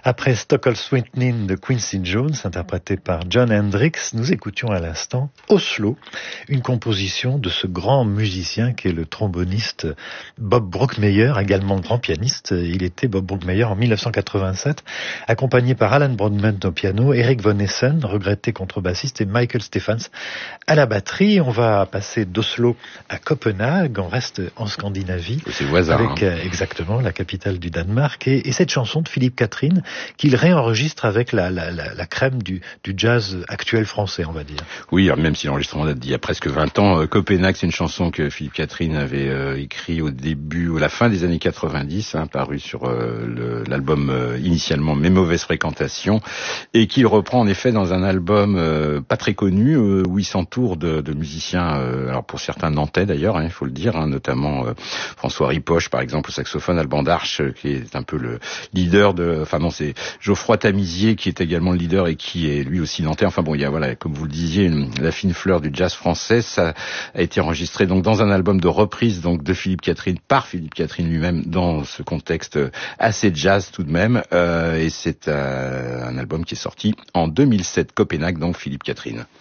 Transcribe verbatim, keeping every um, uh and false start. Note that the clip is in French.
Après Stockholm Swingin' de Quincy Jones, interprété par Jon Hendricks, nous écoutions à l'instant Oslo, une composition de ce grand musicien qui est le tromboniste Bob Brookmeyer, également grand pianiste. Il était Bob Brookmeyer en mille neuf cent quatre-vingt-sept, accompagné par Alan Broadbent au piano, Eric Von Essen, regretté contrebassiste, et Michael Stephens à la batterie. On va passer d'Oslo à Copenhague, on reste en Scandinavie. C'est voisin. Avec hein. euh, exactement la capitale du Danemark, et, et cette chanson de Philippe Catherine qu'il réenregistre avec la, la, la, la crème du, du jazz actuel français, on va dire. Oui, même si l'enregistrement date d'il y a presque vingt ans. Euh, Copenhague, c'est une chanson que Philippe Catherine avait euh, écrit au début, ou à la fin des années quatre-vingt-dix, hein, paru sur euh, le, l'album euh, initialement Mes mauvaises fréquentations, et qu'il reprend en effet dans un album euh, pas très connu, euh, où il s'entoure de, de musiciens, euh, alors pour certains nantais d'ailleurs, hein, il faut le dire, hein, notamment euh, François Ripoche par exemple au saxophone, Alban Darche euh, qui est un peu le leader de, enfin non, c'est Geoffroy Tamizier qui est également le leader et qui est lui aussi nantais. Enfin bon, il y a, voilà, comme vous le disiez, une, la fine fleur du jazz français. Ça a été enregistré donc dans un album de reprise donc de Philippe Catherine par Philippe Catherine lui-même, dans ce contexte assez jazz tout de même. Euh, et c'est euh, un album qui est sorti en deux mille sept, Copenhague, donc Philippe Catherine.